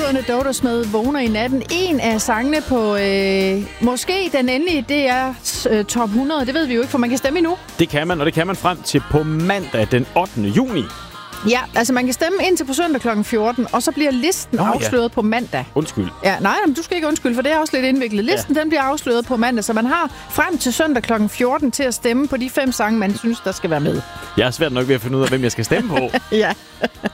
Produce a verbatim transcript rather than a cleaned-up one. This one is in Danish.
brødrene Dodos med Vågner i natten. En af sangene på øh, måske den endelige, det er øh, top hundrede. Det ved vi jo ikke, for man kan stemme endnu. Det kan man, og det kan man frem til på mandag den ottende juni. Ja, altså man kan stemme indtil på søndag klokken fjorten, og så bliver listen Nå, afsløret ja. på mandag. Undskyld. Ja, nej, men du skal ikke undskylde, for det er også lidt indviklet. Listen ja. den bliver afsløret på mandag, så man har frem til søndag klokken fjorten til at stemme på de fem sange, man synes, der skal være med. Jeg er svært nok ved at finde ud af, hvem jeg skal stemme på. Ja.